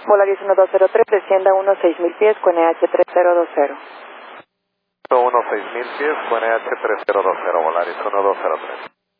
Volaris 1203, descienda 16,000 pies con EH 3020. 16,000 pies con EH 3020, Volaris 1203.